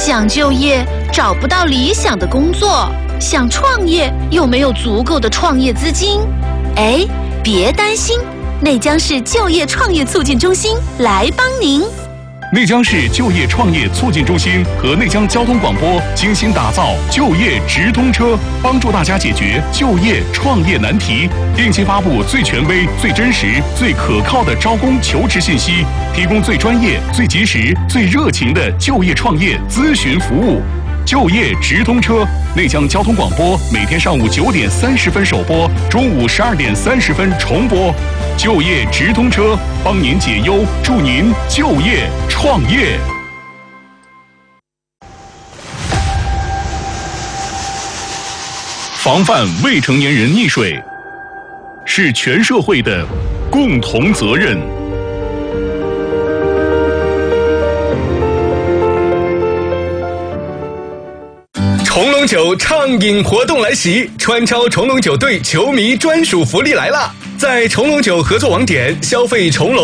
想就业找不到理想的工作，想创业又没有足够的创业资金。哎，别担心，内江市就业创业促进中心来帮您。 内江市就业创业促进中心和内江交通广播精心打造就业直通车，帮助大家解决就业创业难题，定期发布最权威、最真实、最可靠的招工求职信息，提供最专业、最及时、最热情的就业创业咨询服务。就业直通车，内江交通广播每天上午9点30分首播，中午12点30分重播。就业直通车，帮您解忧，助您就业创业。防范未成年人溺水，是全社会的共同责任。 重龙酒畅饮活动来袭，川超重龙酒队球迷专属福利来了！在重龙酒合作网点消费重龙